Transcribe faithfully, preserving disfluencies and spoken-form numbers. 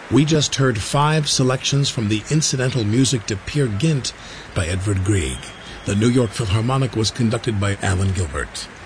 We just heard five selections from the incidental music to Peer Gynt by Edvard Grieg. The New York Philharmonic was conducted by Alan Gilbert.